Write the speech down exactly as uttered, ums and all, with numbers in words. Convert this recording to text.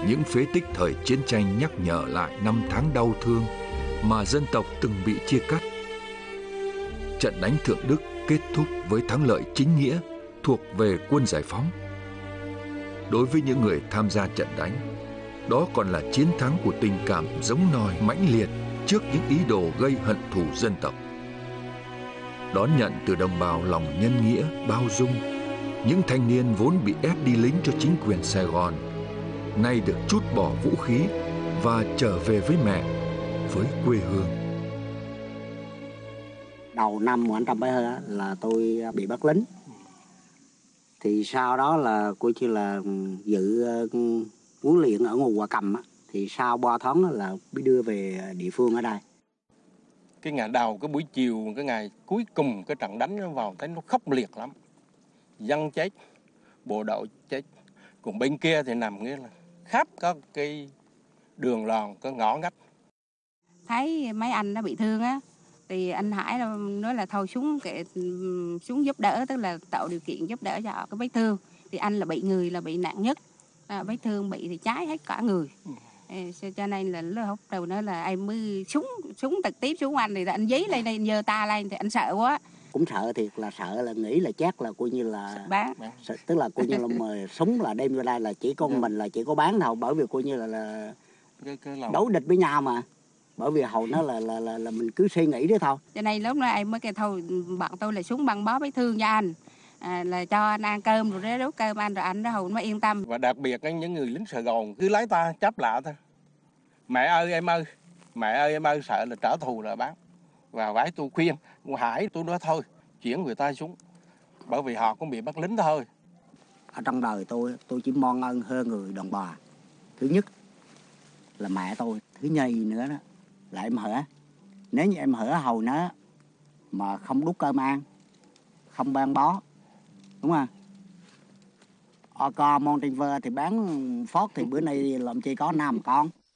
những phế tích thời chiến tranh nhắc nhở lại năm tháng đau thương mà dân tộc từng bị chia cắt. Trận đánh Thượng Đức kết thúc với thắng lợi chính nghĩa thuộc về quân giải phóng. Đối với những người tham gia trận đánh, đó còn là chiến thắng của tình cảm giống nòi mãnh liệt trước những ý đồ gây hận thù dân tộc. Đón nhận từ đồng bào lòng nhân nghĩa, bao dung, những thanh niên vốn bị ép đi lính cho chính quyền Sài Gòn nay được trút bỏ vũ khí và trở về với mẹ, với quê hương. Đầu năm một nghìn chín trăm bảy mươi là tôi bị bắt lính. Thì sau đó là coi như là dự huấn luyện ở Ngụ Hòa Cầm. Thì sau ba tháng là bị đưa về địa phương ở đây. Cái ngày đầu, cái buổi chiều, cái ngày cuối cùng cái trận đánh nó vào thấy nó khốc liệt lắm. Dân chết, bộ đội chết. Còn bên kia thì nằm nghĩa là khắp có cái đường lòn, có ngõ ngách. Thấy mấy anh nó bị thương á, thì anh Hải nói là thôi xuống kệ, xuống giúp đỡ, tức là tạo điều kiện giúp đỡ cho cái vết thương. Thì anh là bị người là bị nặng nhất, à, vết thương bị thì cháy hết cả người. Ừ. Cho nên là lúc lúc đầu nói là em mới súng súng trực tiếp xuống anh thì anh dí lên đây, anh giơ ta lên thì anh sợ quá. Cũng sợ thiệt, là sợ là nghĩ là chắc là coi như là bán, sợ, tức là coi như là mà súng là đem vô đây là chỉ có mình là chỉ có bán thôi, bởi vì coi như là, là cái, cái lòng... đấu địch với nhau mà. Bởi vì hầu nó là là là, là mình cứ suy nghĩ đó thôi. Cho nên lúc đó em mới kêu thôi bạn tôi là xuống băng bó vết thương cho anh, à, là cho anh ăn cơm rồi đó, đút cơm anh rồi anh đó hầu mới yên tâm. Và đặc biệt những người lính Sài Gòn cứ lấy ta chấp lạ thôi. Mẹ ơi em ơi, mẹ ơi em ơi, sợ là trả thù là bán. Và phải tôi khuyên, Hải tôi nói thôi, chuyển người ta xuống. Bởi vì họ cũng bị bắt lính thôi. Ở trong đời tôi, tôi chỉ mong ơn hơn người đồng bào. Thứ nhất là mẹ tôi, thứ nhì nữa đó là em Hở. Nếu như em Hở hầu nó mà không đút cơm ăn, không ban bó, đúng không? Ở co Montiver thì bán phót thì bữa nay làm chi có năm con.